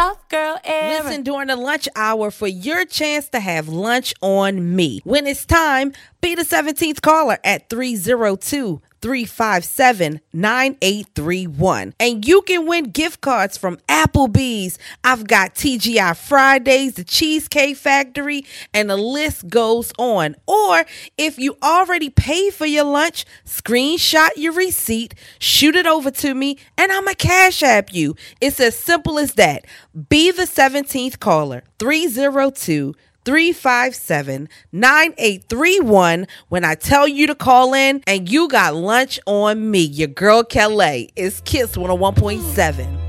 soft girl era. Listen during the lunch hour for your chance to have lunch on me. When it's time, be the 17th caller at 302-357-9831. And you can win gift cards from Applebee's. I've got TGI Fridays, the Cheesecake Factory, and the list goes on. Or if you already paid for your lunch, screenshot your receipt, shoot it over to me, and I'ma Cash App you. It's as simple as that. Be the 17th caller, 302-357-9831 when I tell you to call in and you got lunch on me. Your girl Kelly. It's Kiss 101.7.